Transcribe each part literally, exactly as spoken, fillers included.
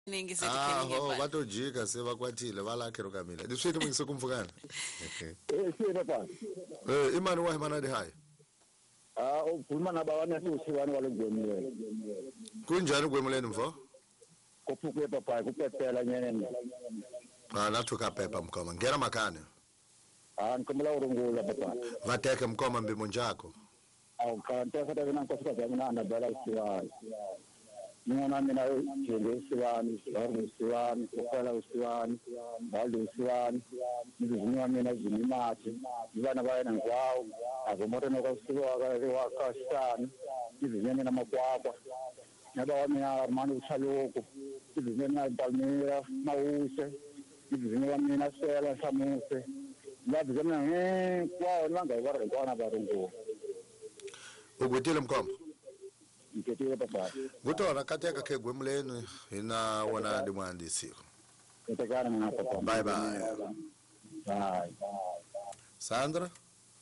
ningi sethi Ah, khenye ho ba. batojika sebakwatile balakhero kamila. Diswiti mngise kumfukana. Eh sina pa. Eh imani wahe manade hayi. Ah ukhuluma nabawana siwani walengweni. Kunjani kwemuleni mfo? Kuphuke papa kupepela nyenene. Ah nathuka pepa mkoma. Ngena makane. Ah nkomela urungula papa. Vateke mkoma mbimo njako. Au kanta kata kana kosa kana na bala siwani. Nina mina jenge siwani, siwani siwani, kokala siwani, baldo siwani. Nina mina zinimati. Nibana bayana ngwawo. Akomoto no siwa ka kasani. Nina mina makwakwa. Naba mina manu uchaloko. Nina mina palmira, mause. Nina mina sela samuse. Naba mina eh kwao nanga ibara kwana barungu. Ugwitile mkoma. Ngitile papa. Gutona kateka ke gwemuleni ina wana dimwandisi. Kutakana na papa. Bye bye. Bye. Sandra?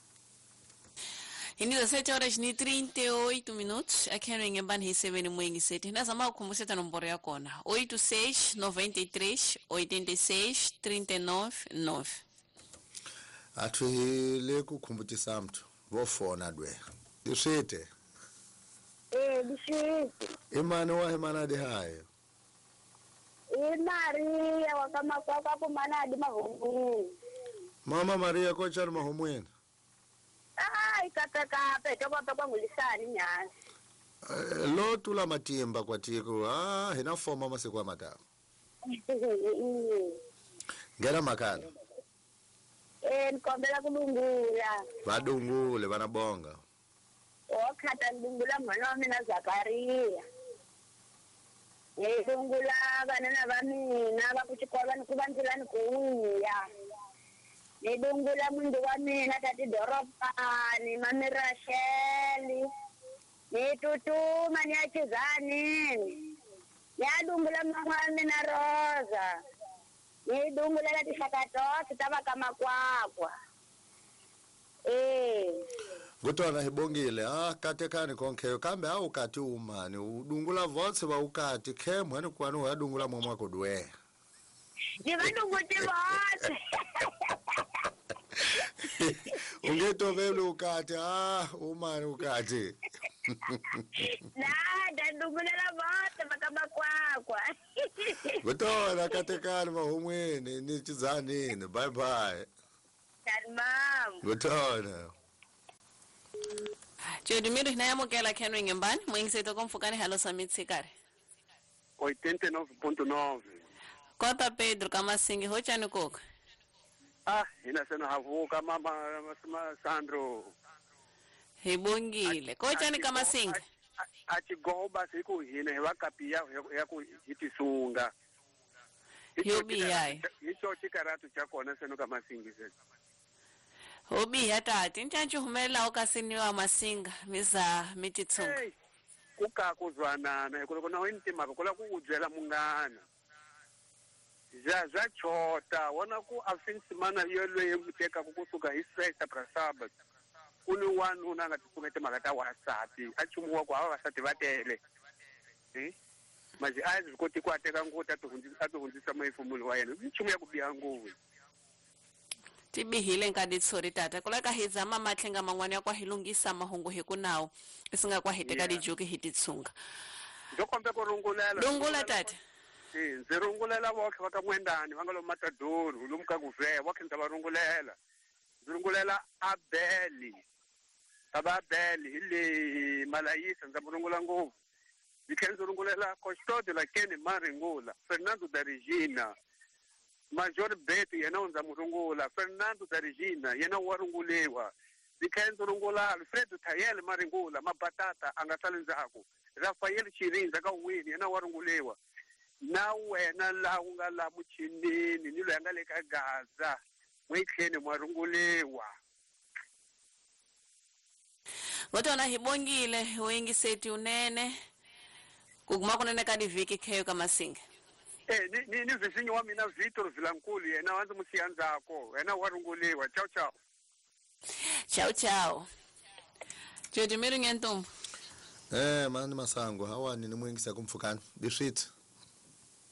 Inizo sete horas ni trinta e oito minutos. Aqui no Ingemban recebendo mwengi sete. Nasa mau como você tá no Boré Kona. oito seis nove três oito seis três nove nove. Athwile kukhumbuthisa mntu wofona dwe. Diswite. Eh, bishisi. Imani wahe manade hayi. Maria wakama kwa kwa manade mahungu. Mama Maria kochani mahomweni. Ah, ikataka peto kwa kwa ngulisani nyasi. Uh, lo tula matimba kwatiko. Ah, hina foma masikwa matama. Ngena makana. Eh, nkombela kulungula. Vadungule banabonga. Okhata ndungula mwana mina Zakaria. Eh, ndungula banana bamina bakuchikola nikubanzilani kuya. Ndungula mundu wa mina tati doropani mami Rasheli. Nitutuma niachizani. Yadungula mwana na Rosa. Nidungula lati shakatosi taba kama kwakwa. Eh. Gutona hibongile ah katekani konkeyo kambe au kati umani udungula votse ba ukati kemwe ni kwani wadungula momwa kodwe. Ndivadunguti votse. Ungetovela ukati ah umani ukati. Nada ndungulela votse bakama kwakwa. Gutona katekani mahomweni ni chizanini. Bye bye. Mama. Gutona. Jodimiro hinayamukela Ken no Ingemban. Mwengi sete kumfukani halo Samit Sikari. oitenta e nove ponto nove. Kota Pedro Kamasingi hochani koka. Ah, ina sena havuka mama mama Sandro. Hibongile. Kochani Kamasingi. Achigoba siku hina hewakapia yaku hitisunga. Yobi yai. Hicho chikaratu chakona seno Kamasingi sena. Hobi hatati nchanchu humela okasiniwa masinga miza mititsunga. Hey, kuka kuzwanana kulo kuna wentima kula kuudzela mungana. Ja za chota wana ku afinsi mana yelwe yemuteka kukusuka hisesa prasaba. Kuni wanu nanga tukumete magata wasapi achumuwa kwa hawa wasati batele. Eh? Maji aizi kuti kwateka ngota tuhundisa atuhundisa maifumuli wayene. Nchumu ya kubia nguvu. Tibihile nkadi tsori tata kulaka hizama matlenga mangwani ya kwa hilungisa mahungu heku nao isinga kwa hiteka Yeah. di juki hititsunga Ndokombe ko rungulela rungula tata eh nzirungulela wokhe wakamwendani wangalo mataduru lumka kuve wokhe nzabarungulela nzirungulela Abeli Abeli ile malayisa nzamurungula ngovu dikenzo rungulela Costode la Kene Maringula Fernando da Regina Major Beto yena unza murungula Fernando da Regina yena warungulewa dikenzo rungula Alfredo Tayele Maringula mabatata angasalinzako Rafael Chirinza ka wini yena warungulewa na wena la unga la muchinini nilo yanga le ka Gaza mwekhene mwarungulewa ngotona hibongile wengi seti unene kuguma kunene kadi viki kheyo Kamasinga eh ni ni, ni vizinyo wa mina Victor Vilankulu yena wanza musianzako yena warungulewa ciao ciao ciao ciao Jodimiro ngentombo Eh mani masango hawani ni mwingisa kumfukani. Bishit.